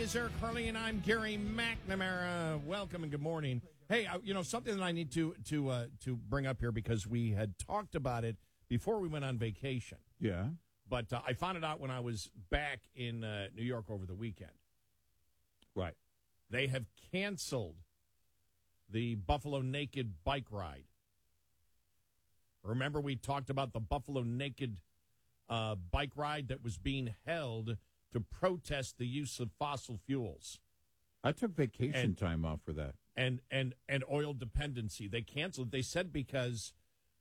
is Eric Harley, and I'm Gary McNamara. Welcome and good morning. Hey, something that I need to bring up here because we had talked about it before we went on vacation. Yeah. But I found it out when I was back in New York over the weekend. Right. They have canceled the Buffalo Naked bike ride. Remember we talked about the Buffalo Naked bike ride that was being held to protest the use of fossil fuels. I took vacation time off for that. And oil dependency. They canceled. They said because,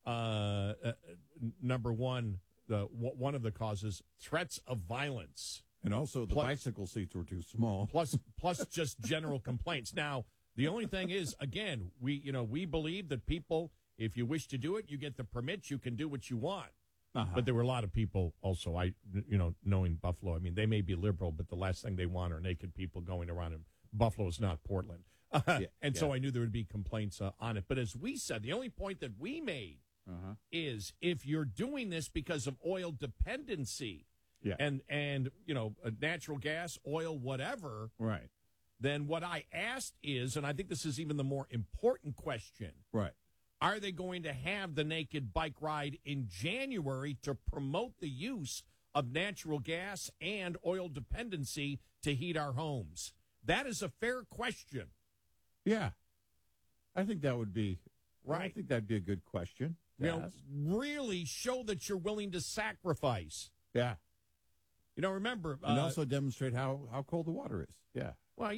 number one, one of the causes, threats of violence. And also the bicycle seats were too small. Plus just general complaints. Now, the only thing is, again, we believe that people, if you wish to do it, you get the permits, you can do what you want. Uh-huh. But there were a lot of people also, knowing Buffalo, I mean, they may be liberal, but the last thing they want are naked people going around, and Buffalo is not Portland. So I knew there would be complaints on it. But as we said, the only point that we made is if you're doing this because of oil dependency and natural gas, oil, whatever, right, then what I asked is, and I think this is even the more important question, right. Are they going to have the naked bike ride in January to promote the use of natural gas and oil dependency to heat our homes? That is a fair question. Yeah. I think that would be right. I think that'd be a good question. Really show that you're willing to sacrifice. Yeah. Remember, and also demonstrate how cold the water is. Yeah. Well,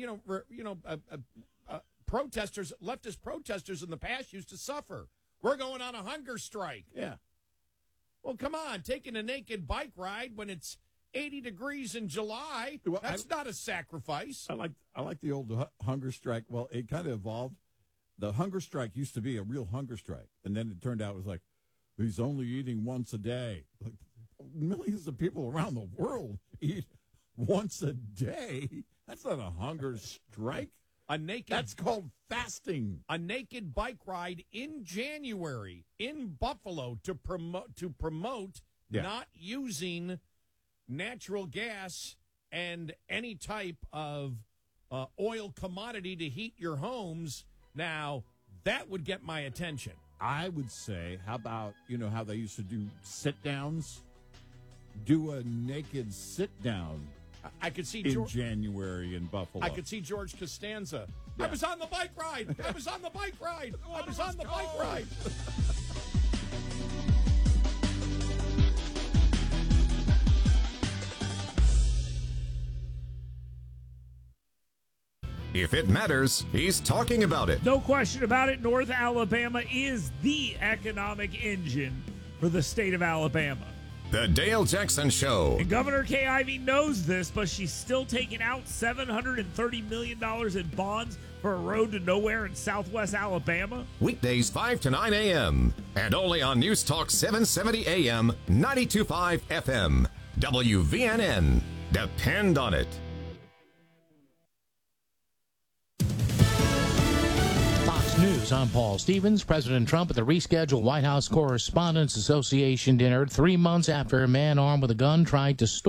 protesters, leftist protesters in the past used to suffer. We're going on a hunger strike. Yeah. Well, come on, taking a naked bike ride when it's 80 degrees in July, that's not a sacrifice. I like the old hunger strike. Well, it kind of evolved. The hunger strike used to be a real hunger strike, and then it turned out it was like, he's only eating once a day. Like, millions of people around the world eat once a day. That's not a hunger strike. That's called fasting. A naked bike ride in January in Buffalo to promote not using natural gas and any type of oil commodity to heat your homes. Now, that would get my attention. I would say, how about, how they used to do sit-downs? Do a naked sit-down. I could see in January in Buffalo. I could see George Costanza. Yeah. I was on the bike ride. I was on the bike ride. I was on the bike ride. If it matters, he's talking about it. No question about it. North Alabama is the economic engine for the state of Alabama. The Dale Jackson Show. And Governor Kay Ivey knows this, but she's still taking out $730 million in bonds for a road to nowhere in southwest Alabama. Weekdays 5 to 9 a.m. and only on News Talk 770 a.m., 92.5 FM. WVNN. Depend on it. News. I'm Paul Stevens. President Trump at the rescheduled White House Correspondents Association dinner 3 months after a man armed with a gun tried to storm